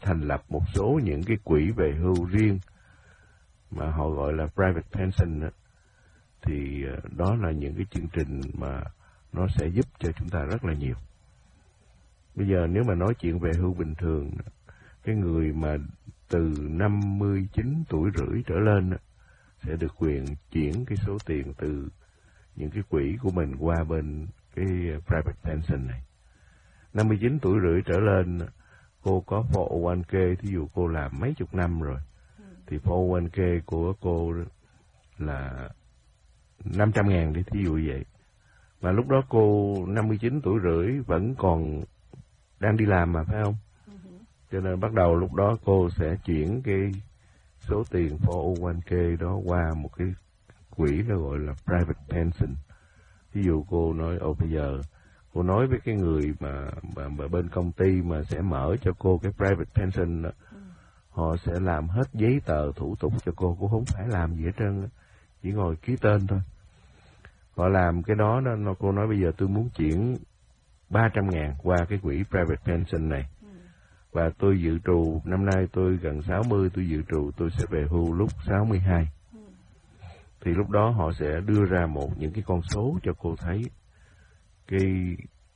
thành lập một số những cái quỹ về hưu riêng mà họ gọi là private pension đó. Thì đó là những cái chương trình mà nó sẽ giúp cho chúng ta rất là nhiều. Bây giờ nếu mà nói chuyện về hưu bình thường, cái người mà từ 59 tuổi rưỡi trở lên sẽ được quyền chuyển cái số tiền từ những cái quỹ của mình qua bên cái private pension này. 59 tuổi rưỡi trở lên, cô có 401k, thí dụ cô làm mấy chục năm rồi, thì 401k của cô là 500.000 đi, thí dụ vậy. Mà lúc đó cô 59 tuổi rưỡi vẫn còn đang đi làm mà, phải không? Cho nên bắt đầu lúc đó cô sẽ chuyển cái số tiền 401k đó qua một cái quỹ nó gọi là private pension. Ví dụ cô nói, bây giờ cô nói với cái người mà bên công ty mà sẽ mở cho cô cái private pension đó, họ sẽ làm hết giấy tờ thủ tục cho cô không phải làm gì hết trơn, chỉ ngồi ký tên thôi. Họ làm cái đó, cô nói bây giờ tôi muốn chuyển 300.000 qua cái quỹ private pension này. Và tôi dự trù, năm nay tôi gần 60, tôi dự trù tôi sẽ về hưu lúc 62. Thì lúc đó họ sẽ đưa ra những cái con số cho cô thấy cái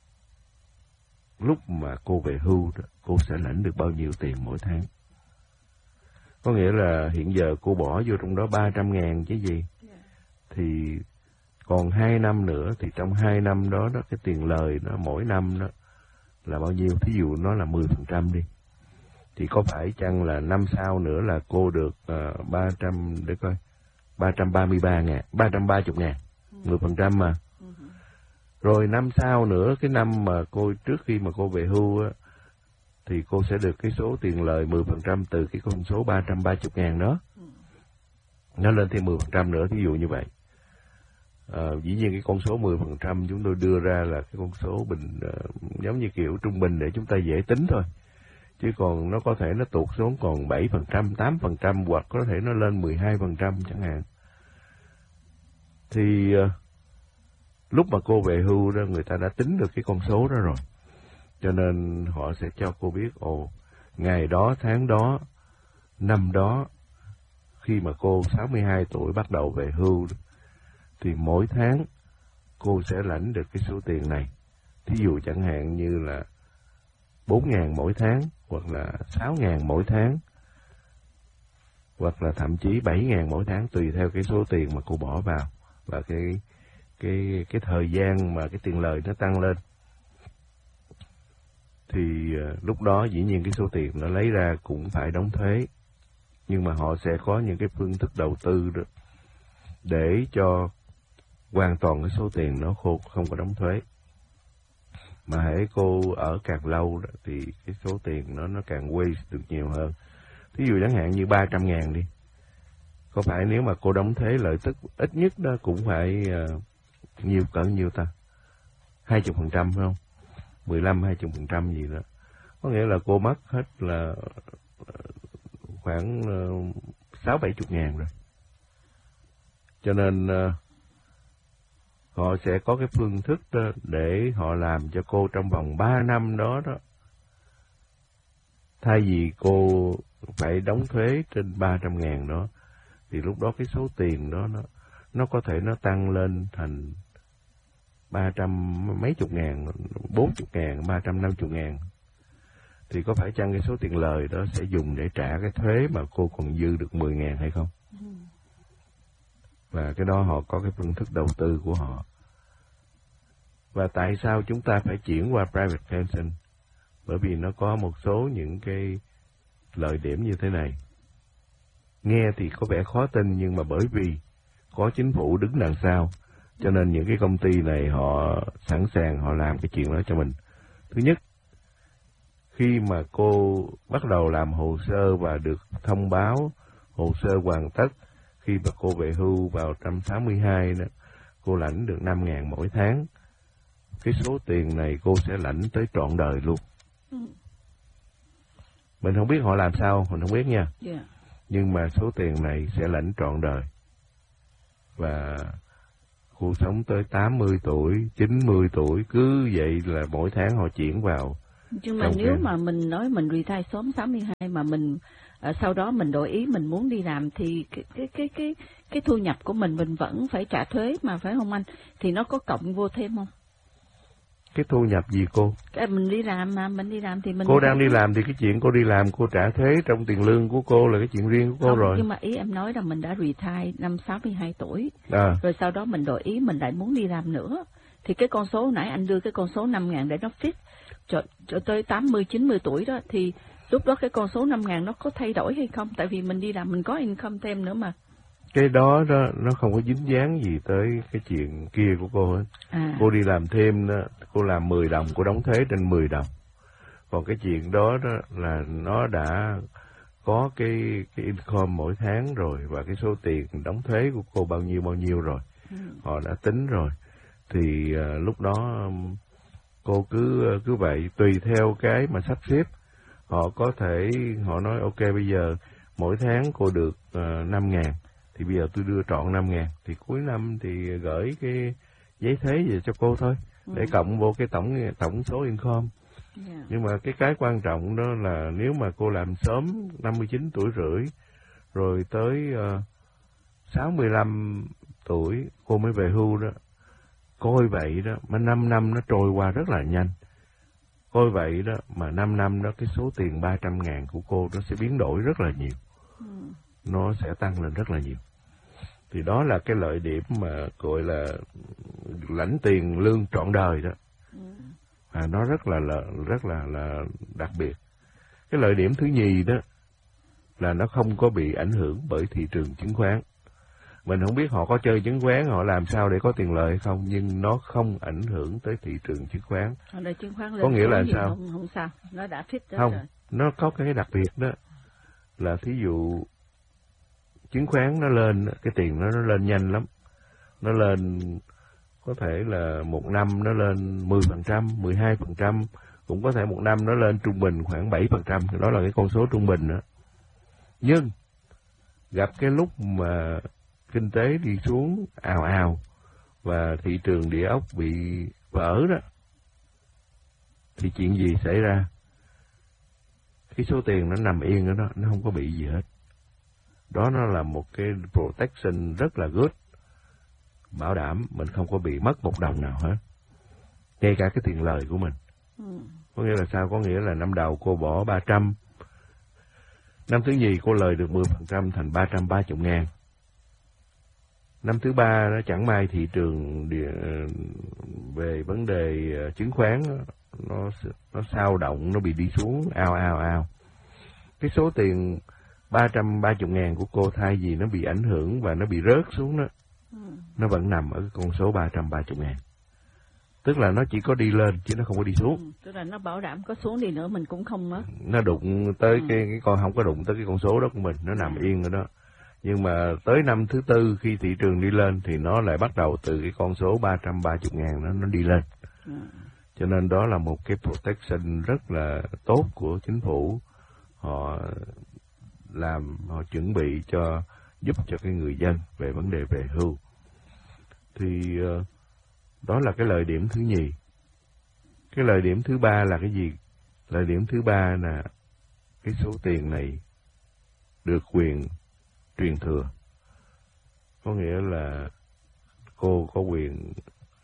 lúc mà cô về hưu đó, cô sẽ lãnh được bao nhiêu tiền mỗi tháng. Có nghĩa là hiện giờ cô bỏ vô trong đó 300.000 chứ gì. Thì còn 2 năm nữa, thì trong 2 năm đó, cái tiền lời nó mỗi năm đó là bao nhiêu? Thí dụ nó là 10% đi. Thì có phải chăng là năm sau nữa là cô được 330.000, 10% mà. Rồi năm sau nữa, cái năm mà trước khi mà cô về hưu á, thì cô sẽ được cái số tiền lời 10% từ cái con số 330.000 đó. Nó lên thêm 10% nữa, thí dụ như vậy. Dĩ nhiên cái con số 10% chúng tôi đưa ra là cái con số giống như kiểu trung bình để chúng ta dễ tính thôi. Chứ còn nó có thể nó tụt xuống còn 7%, 8% hoặc có thể nó lên 12% chẳng hạn. Thì lúc mà cô về hưu đó, người ta đã tính được cái con số đó rồi. Cho nên họ sẽ cho cô biết, ngày đó, tháng đó, năm đó, khi mà cô 62 tuổi bắt đầu về hưu, thì mỗi tháng cô sẽ lãnh được cái số tiền này. Thí dụ chẳng hạn như là 4.000 mỗi tháng, hoặc là 6.000 mỗi tháng, hoặc là thậm chí 7.000 mỗi tháng, tùy theo cái số tiền mà cô bỏ vào và cái thời gian mà cái tiền lời nó tăng lên. Thì lúc đó dĩ nhiên cái số tiền nó lấy ra cũng phải đóng thuế, nhưng mà họ sẽ có những cái phương thức đầu tư đó để cho hoàn toàn cái số tiền nó không có đóng thuế. Mà hễ cô ở càng lâu đó, thì cái số tiền nó càng waste được nhiều hơn. Thí dụ chẳng hạn như 300.000 đi, có phải nếu mà cô đóng thuế lợi tức ít nhất đó cũng phải nhiêu ta? 20% phải không? 15-20% gì đó. Có nghĩa là cô mất hết là khoảng 60-70 rồi. Cho nên họ sẽ có cái phương thức đó để họ làm cho cô trong vòng 3 năm đó. Thay vì cô phải đóng thuế trên 300.000 đó, thì lúc đó cái số tiền đó nó có thể nó tăng lên thành 300 mấy chục ngàn, 40.000, 350.000. Thì có phải chăng cái số tiền lời đó sẽ dùng để trả cái thuế mà cô còn dư được 10.000 hay không? Và cái đó họ có cái phương thức đầu tư của họ. Và tại sao chúng ta phải chuyển qua private pension? Bởi vì nó có một số những cái lợi điểm như thế này. Nghe thì có vẻ khó tin, nhưng mà bởi vì có chính phủ đứng đằng sau, cho nên những cái công ty này họ sẵn sàng họ làm cái chuyện đó cho mình. Thứ nhất, khi mà cô bắt đầu làm hồ sơ và được thông báo hồ sơ hoàn tất, khi mà cô về hưu vào năm 62 đó, cô lãnh được 5.000 mỗi tháng. Cái số tiền này cô sẽ lãnh tới trọn đời luôn. Mình không biết họ làm sao, mình không biết nha. Nhưng mà số tiền này sẽ lãnh trọn đời. Và cô sống tới 80 tuổi, 90 tuổi, cứ vậy là mỗi tháng họ chuyển vào Nhưng mà nếu mà mình nói mình retire sớm 62 mà mình sau đó mình đổi ý mình muốn đi làm thì cái thu nhập của mình vẫn phải trả thuế mà, phải không anh? Thì nó có cộng vô thêm không? Cái thu nhập gì cô? Mình đi làm mà, mình đi làm thì mình... Cô đang đi làm thì cái chuyện cô đi làm cô trả thuế trong tiền lương của cô là cái chuyện riêng của cô không, rồi. Nhưng mà ý em nói là mình đã retire năm 62 tuổi, rồi sau đó mình đổi ý mình lại muốn đi làm nữa. Thì cái con số nãy anh đưa cái con số 5.000 để nó fit cho tới 80, 90 tuổi đó, thì lúc đó cái con số 5.000 nó có thay đổi hay không? Tại vì mình đi làm mình có income thêm nữa mà. Cái đó nó không có dính dáng gì tới cái chuyện kia của cô hết. Cô đi làm thêm đó, cô làm 10 đồng, cô đóng thuế trên 10 đồng. Còn cái chuyện đó là nó đã có cái income mỗi tháng rồi, và cái số tiền đóng thuế của cô bao nhiêu rồi. Họ đã tính rồi. Thì lúc đó cô cứ vậy, tùy theo cái mà sắp xếp. Họ có thể, họ nói ok bây giờ mỗi tháng cô được 5.000, thì bây giờ tôi đưa trọn 5.000, thì cuối năm thì gửi cái giấy thuế về cho cô thôi, để cộng vô cái tổng số income. Nhưng mà cái quan trọng đó là nếu mà cô làm sớm 59 tuổi rưỡi, rồi tới 65 tuổi cô mới về hưu đó, coi vậy đó mà 5 năm nó trôi qua rất là nhanh. Coi vậy đó mà 5 năm đó cái số tiền 300.000 của cô nó sẽ biến đổi rất là nhiều. Nó sẽ tăng lên rất là nhiều. Thì đó là cái lợi điểm mà gọi là lãnh tiền lương trọn đời đó. Nó rất là đặc biệt. Cái lợi điểm thứ nhì đó là nó không có bị ảnh hưởng bởi thị trường chứng khoán. Mình không biết họ có chơi chứng khoán, họ làm sao để có tiền lợi hay không, nhưng nó không ảnh hưởng tới thị trường chứng khoán. Có nghĩa là sao? Không sao, nó đã fit đó không, rồi. Nó có cái đặc biệt đó là thí dụ chứng khoán nó lên, cái tiền nó lên nhanh lắm. Nó lên có thể là một năm nó lên 10%, 12%, cũng có thể một năm nó lên trung bình khoảng 7%, đó là cái con số trung bình đó. Nhưng gặp cái lúc mà kinh tế đi xuống ào ào và thị trường địa ốc bị vỡ đó, thì chuyện gì xảy ra? Cái số tiền nó nằm yên ở đó, nó không có bị gì hết. Đó nó là một cái protection rất là good, bảo đảm mình không có bị mất một đồng nào hết, ngay cả cái tiền lời của mình. Có nghĩa là sao? Có nghĩa là năm đầu cô bỏ 300, năm thứ nhì cô lời được 10% thành 330.000. Năm thứ ba nó chẳng may thị trường về vấn đề chứng khoán nó sao động, nó bị đi xuống ao. Cái số tiền 330.000 của cô thay vì nó bị ảnh hưởng và nó bị rớt xuống đó, nó vẫn nằm ở con số 330.000. Tức là nó chỉ có đi lên chứ nó không có đi xuống. Tức là nó bảo đảm có xuống đi nữa mình cũng không mất. Nó đụng tới cái con, không có đụng tới cái con số đó của mình, nó nằm yên ở đó. Nhưng mà tới năm thứ tư khi thị trường đi lên thì nó lại bắt đầu từ cái con số 330.000 nó đi lên. Cho nên đó là một cái protection rất là tốt của chính phủ. Họ chuẩn bị giúp cho cái người dân về vấn đề về hưu. Thì đó là cái lợi điểm thứ nhì. Cái lợi điểm thứ ba là cái gì? Lợi điểm thứ ba là cái số tiền này được quyền truyền thừa. Có nghĩa là cô có quyền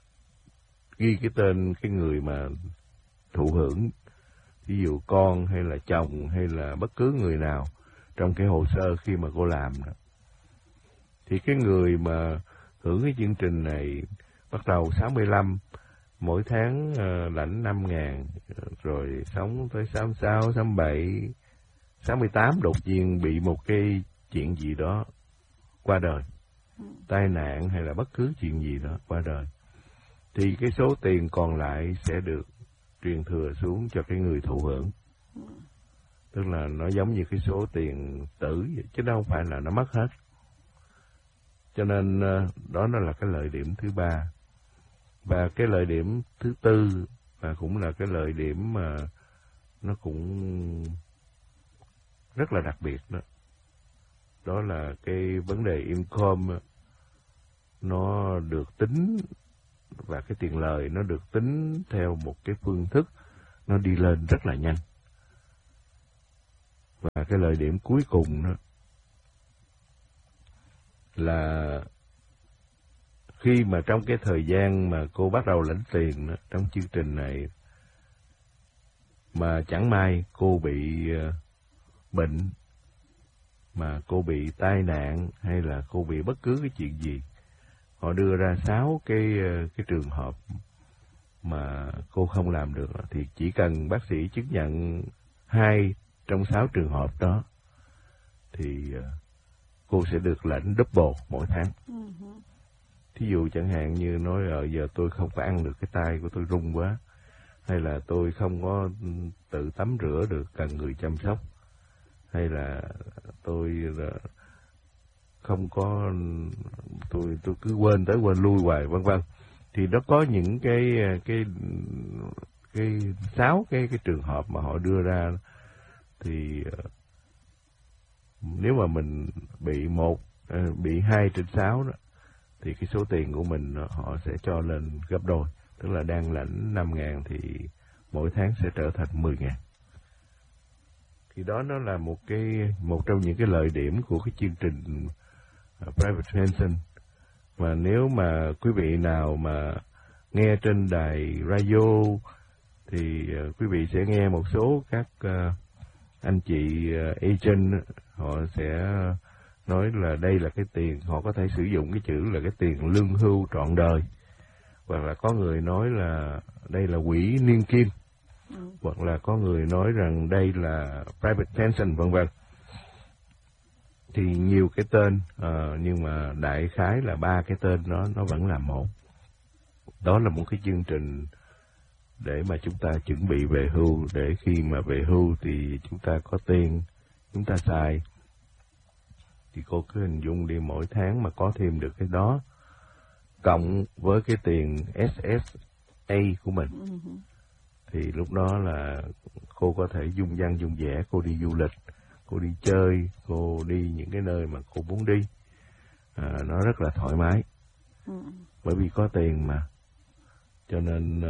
ghi cái tên cái người mà thụ hưởng, ví dụ con hay là chồng hay là bất cứ người nào trong cái hồ sơ khi mà cô làm đó. Thì cái người mà hưởng cái chương trình này bắt đầu 65, mỗi tháng lãnh 5.000, rồi sống tới 66, 67, 68 đột nhiên bị một cái chuyện gì đó qua đời, tai nạn hay là bất cứ chuyện gì đó qua đời, thì cái số tiền còn lại sẽ được truyền thừa xuống cho cái người thụ hưởng. Tức là nó giống như cái số tiền tử vậy, chứ đâu phải là nó mất hết. Cho nên đó nó là cái lợi điểm thứ ba. Và cái lợi điểm thứ tư và cũng là cái lợi điểm mà nó cũng rất là đặc biệt đó. Đó là cái vấn đề income nó được tính, và cái tiền lời nó được tính theo một cái phương thức nó đi lên rất là nhanh. Và cái lợi điểm cuối cùng đó là khi mà trong cái thời gian mà cô bắt đầu lãnh tiền đó, trong chương trình này, mà chẳng may cô bị bệnh, mà cô bị tai nạn hay là cô bị bất cứ cái chuyện gì, họ đưa ra 6 cái trường hợp mà cô không làm được, thì chỉ cần bác sĩ chứng nhận 2 trong 6 trường hợp đó thì cô sẽ được lãnh double mỗi tháng. Thí dụ chẳng hạn như nói giờ tôi không có ăn được, cái tay của tôi rung quá, hay là tôi không có tự tắm rửa được, cần người chăm sóc, hay là tôi không có, tôi cứ quên tới quên lui hoài, vân vân. Thì nó có những cái 6 cái trường hợp mà họ đưa ra, thì nếu mà mình bị 2 trên 6 đó, thì cái số tiền của mình họ sẽ cho lên gấp đôi, tức là đang lãnh 5.000 thì mỗi tháng sẽ trở thành 10.000. Thì đó nó là một trong những cái lợi điểm của cái chương trình Private Pension. Mà nếu mà quý vị nào mà nghe trên đài radio thì quý vị sẽ nghe một số các anh chị agent, họ sẽ nói là đây là cái tiền, họ có thể sử dụng cái chữ là cái tiền lương hưu trọn đời, hoặc là có người nói là đây là quỹ niên kim, hoặc là có người nói rằng đây là private pension, vân vân. Thì nhiều cái tên, nhưng mà đại khái là 3 cái tên đó nó vẫn là một. Đó là một cái chương trình để mà chúng ta chuẩn bị về hưu, để khi mà về hưu thì chúng ta có tiền chúng ta xài. Thì cô cứ hình dung đi, mỗi tháng mà có thêm được cái đó, cộng với cái tiền SSA của mình, thì lúc đó là cô có thể dung dăng dung dẻ, cô đi du lịch, cô đi chơi, cô đi những cái nơi mà cô muốn đi, nó rất là thoải mái. Bởi vì có tiền mà, cho nên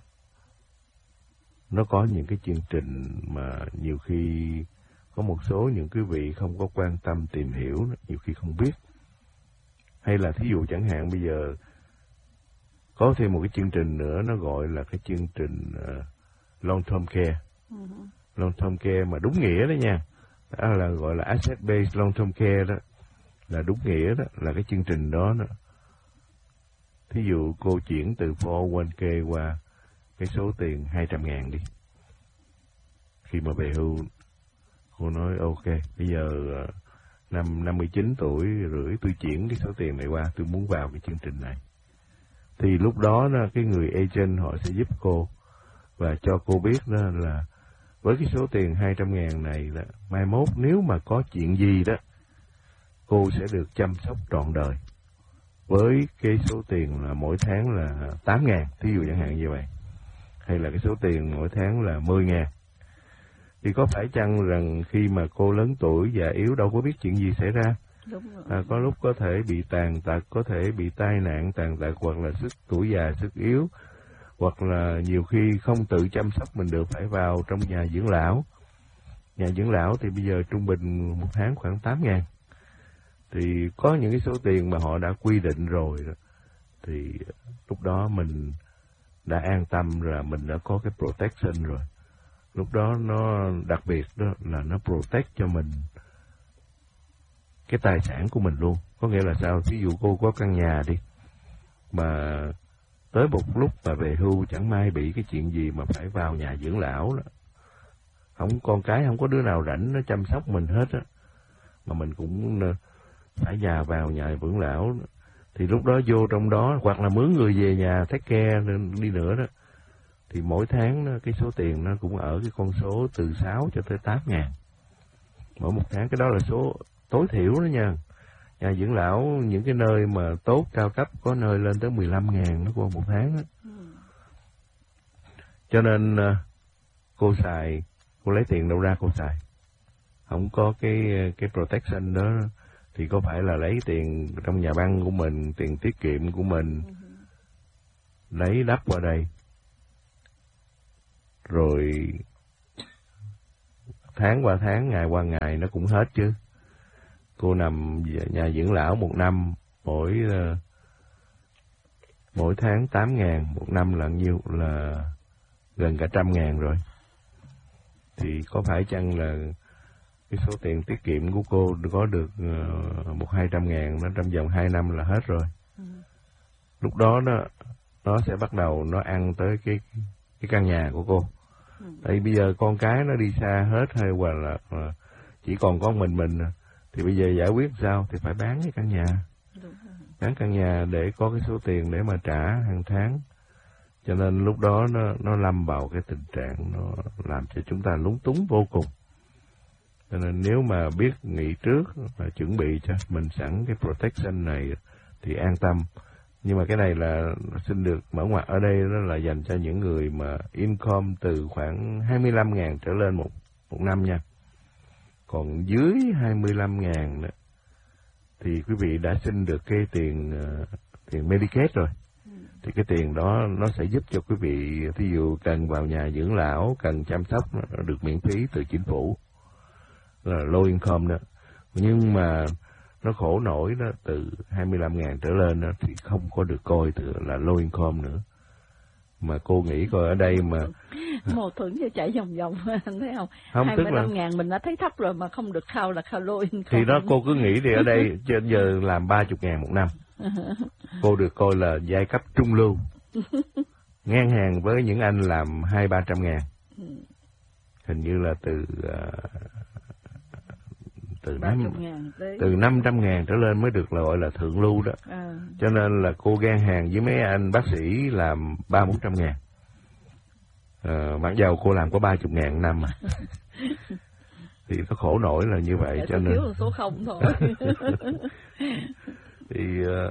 nó có những cái chương trình mà nhiều khi có một số những quý vị không có quan tâm tìm hiểu, nhiều khi không biết. Hay là thí dụ chẳng hạn bây giờ có thêm một cái chương trình nữa, nó gọi là cái chương trình long term care. Long term care mà đúng nghĩa đó nha, đó là gọi là asset based long term care đó, là đúng nghĩa đó, là cái chương trình đó. Thí dụ cô chuyển từ 401k qua cái số tiền 200.000 đi. Khi mà về hưu, cô nói ok, bây giờ năm 59 tuổi rưỡi tôi chuyển cái số tiền này qua, tôi muốn vào cái chương trình này. Thì lúc đó cái người agent họ sẽ giúp cô và cho cô biết đó là với cái số tiền 200.000 này là mai mốt nếu mà có chuyện gì đó, cô sẽ được chăm sóc trọn đời với cái số tiền là mỗi tháng là 8.000, thí dụ chẳng hạn như vậy, hay là cái số tiền mỗi tháng là 10.000. Thì có phải chăng rằng khi mà cô lớn tuổi già yếu đâu có biết chuyện gì xảy ra? Đúng rồi. Có lúc có thể bị tàn tật, có thể bị tai nạn tàn tật, hoặc là tuổi già sức yếu, hoặc là nhiều khi không tự chăm sóc mình được, phải vào trong nhà dưỡng lão. Nhà dưỡng lão thì bây giờ trung bình một tháng khoảng 8.000. Thì có những cái số tiền mà họ đã quy định rồi đó, thì lúc đó mình đã an tâm là mình đã có cái protection rồi. Lúc đó nó đặc biệt đó là nó protect cho mình cái tài sản của mình luôn. Có nghĩa là sao? Ví dụ cô có căn nhà đi, mà tới một lúc mà về hưu chẳng may bị cái chuyện gì mà phải vào nhà dưỡng lão đó, con cái không có đứa nào rảnh nó chăm sóc mình hết á, mà mình cũng phải nhà vào nhà dưỡng lão đó. Thì lúc đó vô trong đó, hoặc là mướn người về nhà take care đi nữa đó, thì mỗi tháng đó, cái số tiền nó cũng ở cái con số từ 6 cho tới 8.000 mỗi một tháng. Cái đó là số tối thiểu đó nha. Nhà dưỡng lão những cái nơi mà tốt cao cấp có nơi lên tới 15.000 nó qua một tháng đó. Cho nên cô lấy tiền đâu ra cô xài, không có cái protection đó, thì có phải là lấy tiền trong nhà băng của mình, tiền tiết kiệm của mình lấy đắp qua đây, rồi tháng qua tháng, ngày qua ngày nó cũng hết chứ. Cô nằm nhà dưỡng lão 1 năm, mỗi tháng 8.000, 1 năm là nhiêu, là gần cả 100.000 rồi. Thì có phải chăng là cái số tiền tiết kiệm của cô có được 100-200 ngàn, nó trong vòng 2 năm là hết rồi. Lúc đó nó sẽ bắt đầu nó ăn tới cái căn nhà của cô. Tại bây giờ con cái nó đi xa hết, hay hoặc là chỉ còn có mình thì bây giờ giải quyết sao? Thì phải bán cái căn nhà. Bán căn nhà để có cái số tiền để mà trả hàng tháng. Cho nên lúc đó nó lâm vào cái tình trạng nó làm cho chúng ta lúng túng vô cùng. Cho nên nếu mà biết nghĩ trước và chuẩn bị cho mình sẵn cái protection này thì an tâm. Nhưng mà cái này là xin được mở ngoặt ở đây, đó là dành cho những người mà income từ khoảng 25.000 trở lên một năm nha. Còn dưới 25.000 thì quý vị đã xin được cái tiền Medicaid rồi. Thì cái tiền đó nó sẽ giúp cho quý vị, thí dụ cần vào nhà dưỡng lão, cần chăm sóc, nó được miễn phí từ chính phủ. Đó là low income đó. Nhưng mà nó khổ nổi đó, từ 25.000 trở lên đó, thì không có được coi là low income nữa. Mà cô nghĩ coi ở đây mà mâu thuẫn cho chạy vòng vòng anh thấy không? 25.000 mình đã thấy thấp rồi mà không được khao là khao low income. Thì đó cô cứ nghĩ thì ở đây trên giờ làm 30.000 một năm. Cô được coi là giai cấp trung lưu. Ngang hàng với những anh làm 200-300 ngàn. Hình như là từ 500 ngàn trở lên mới được gọi là thượng lưu đó. Cho nên là cô ngang hàng với mấy anh bác sĩ làm 300-400 ngàn. Mặc dầu cô làm có 30 ngàn năm mà. Thì nó khổ nổi là như vậy. Cho nên thiếu số 0 thôi. Thì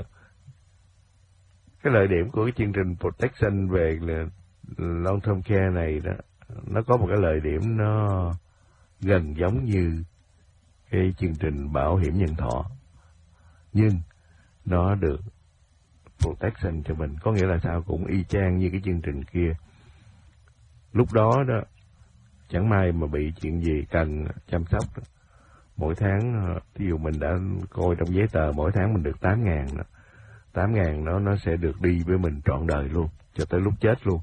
cái lợi điểm của cái chương trình protection về long term care này đó, nó có một cái lợi điểm nó gần giống như cái chương trình bảo hiểm nhân thọ, nhưng nó được protection cho mình. Có nghĩa là sao? Cũng y chang như cái chương trình kia. Lúc đó đó, chẳng may mà bị chuyện gì cần chăm sóc đó, mỗi tháng, ví dụ mình đã coi trong giấy tờ mỗi tháng mình được 8.000 đó. 8.000 đó nó sẽ được đi với mình trọn đời luôn, cho tới lúc chết luôn.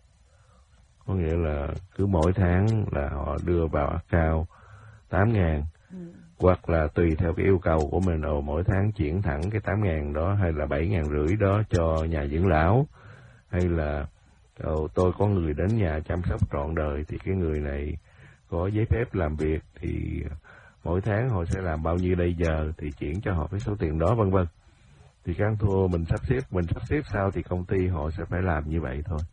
Có nghĩa là cứ mỗi tháng là họ đưa vào account 8.000, hoặc là tùy theo cái yêu cầu của mình, mỗi tháng chuyển thẳng cái 8.000 đó, hay là 7.500 đó cho nhà dưỡng lão, hay là tôi có người đến nhà chăm sóc trọn đời thì cái người này có giấy phép làm việc thì mỗi tháng họ sẽ làm bao nhiêu đây giờ thì chuyển cho họ cái số tiền đó, vân vân. Thì cái ăn thua mình sắp xếp sao thì công ty họ sẽ phải làm như vậy thôi.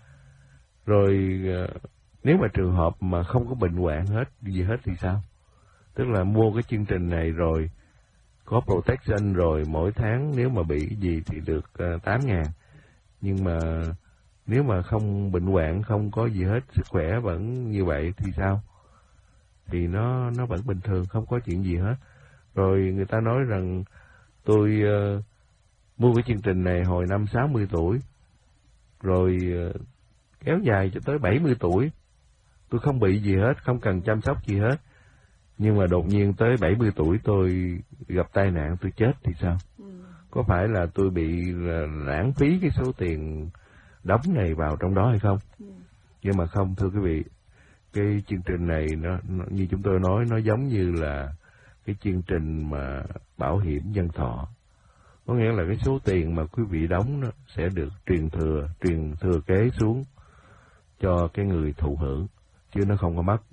Rồi nếu mà trường hợp mà không có bệnh hoạn gì hết thì sao? Tức là mua cái chương trình này rồi có protection rồi, mỗi tháng nếu mà bị gì thì được 8.000. Nhưng mà nếu mà không bệnh hoạn, không có gì hết, sức khỏe vẫn như vậy thì sao? Thì nó vẫn bình thường, không có chuyện gì hết. Rồi người ta nói rằng tôi mua cái chương trình này hồi năm 60 tuổi, rồi kéo dài cho tới 70 tuổi. Tôi không bị gì hết, không cần chăm sóc gì hết. Nhưng mà đột nhiên tới 70 tuổi tôi gặp tai nạn, tôi chết thì sao? Có phải là tôi bị lãng phí cái số tiền đóng này vào trong đó hay không? Nhưng mà không, thưa quý vị. Cái chương trình này nó như chúng tôi nói, nó giống như là cái chương trình mà bảo hiểm nhân thọ. Có nghĩa là cái số tiền mà quý vị đóng nó sẽ được truyền thừa kế xuống cho cái người thụ hưởng, chứ nó không có mất.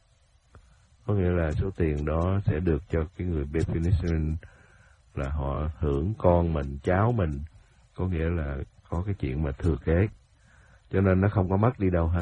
Có nghĩa là số tiền đó sẽ được cho cái người beneficiary, là họ hưởng con mình, cháu mình. Có nghĩa là có cái chuyện mà thừa kế, cho nên nó không có mất đi đâu hết.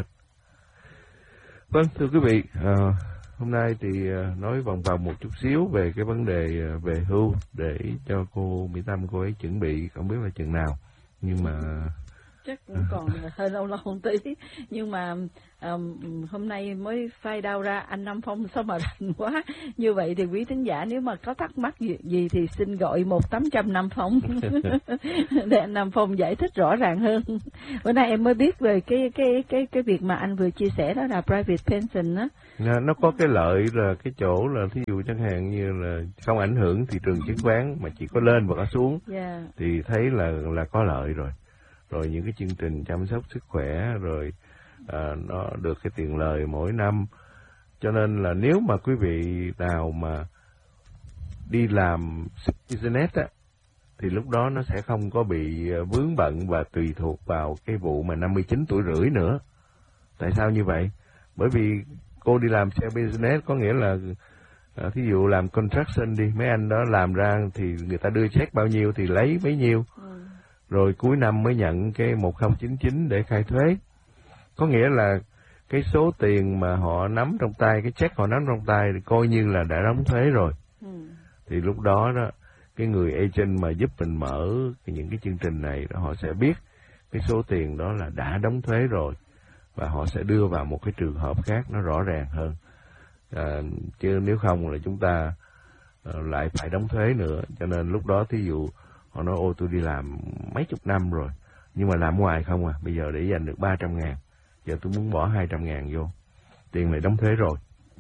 Vâng, thưa quý vị, hôm nay thì nói vòng vòng một chút xíu về cái vấn đề về hưu để cho cô Mỹ Tâm cô ấy chuẩn bị, không biết là chừng nào. Nhưng mà Chắc cũng còn hơi lâu lâu một tí, nhưng mà hôm nay mới phai đau ra anh Nam Phong sao mà rành quá. Như vậy thì quý thính giả nếu mà có thắc mắc gì thì xin gọi 1-800 Nam Phong để anh Nam Phong giải thích rõ ràng hơn. Bữa nay em mới biết về cái việc mà anh vừa chia sẻ, đó là private pension á. Nó có cái lợi là cái chỗ là thí dụ chẳng hạn như là không ảnh hưởng thị trường chứng khoán mà chỉ có lên và có xuống, thì thấy là có lợi rồi. Rồi những cái chương trình chăm sóc sức khỏe, rồi nó được cái tiền lời mỗi năm. Cho nên là nếu mà quý vị nào mà đi làm business á, thì lúc đó nó sẽ không có bị vướng bận và tùy thuộc vào cái vụ mà 59 tuổi rưỡi nữa. Tại sao như vậy? Bởi vì cô đi làm sale business có nghĩa là thí dụ làm construction đi, mấy anh đó làm ra thì người ta đưa check bao nhiêu thì lấy bấy nhiêu. Rồi cuối năm mới nhận cái 1099 để khai thuế. Có nghĩa là cái số tiền mà họ nắm trong tay, cái check họ nắm trong tay thì coi như là đã đóng thuế rồi. Thì lúc đó đó, cái người agent mà giúp mình mở những cái chương trình này, họ sẽ biết cái số tiền đó là đã đóng thuế rồi, và họ sẽ đưa vào một cái trường hợp khác nó rõ ràng hơn. Chứ nếu không là chúng ta lại phải đóng thuế nữa. Cho nên lúc đó thí dụ họ nói ô tôi đi làm mấy chục năm rồi, nhưng mà làm ngoài không à, bây giờ để dành được 300.000, giờ tôi muốn bỏ 200.000 vô, tiền này đóng thuế rồi.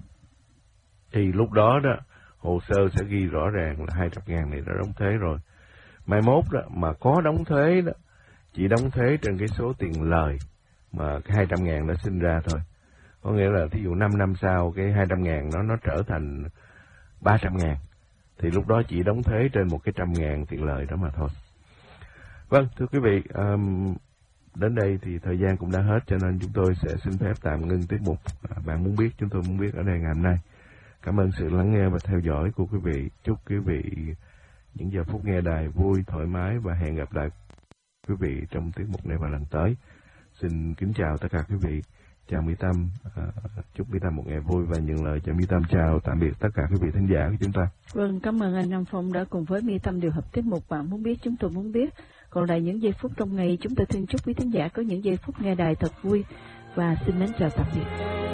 Thì lúc đó đó, hồ sơ sẽ ghi rõ ràng là 200.000 này đã đóng thuế rồi. Mai mốt đó, mà có đóng thuế đó, chỉ đóng thuế trên cái số tiền lời mà cái 200.000 đã sinh ra thôi. Có nghĩa là thí dụ 5 năm sau cái 200.000 nó trở thành 300.000, thì lúc đó chỉ đóng thuế trên một cái 100.000 tiền lời đó mà thôi. Vâng, thưa quý vị, đến đây thì thời gian cũng đã hết, cho nên chúng tôi sẽ xin phép tạm ngưng tiết mục Bạn Muốn Biết, Chúng Tôi Muốn Biết ở đây ngày hôm nay. Cảm ơn sự lắng nghe và theo dõi của quý vị. Chúc quý vị những giờ phút nghe đài vui, thoải mái, và hẹn gặp lại quý vị trong tiết mục này vào lần tới. Xin kính chào tất cả quý vị. Chào Mỹ Tâm, chúc Mỹ Tâm một ngày vui và nhận lời chào Mỹ Tâm chào tạm biệt tất cả quý vị thính giả của chúng ta. Vâng, cảm ơn anh Nam Phong đã cùng với Mỹ Tâm điều hợp tiết mục Bạn Muốn Biết, Chúng Tôi Muốn Biết. Còn lại những giây phút trong ngày, chúng tôi xin chúc quý thính giả có những giây phút nghe đài thật vui và xin mến chào tạm biệt.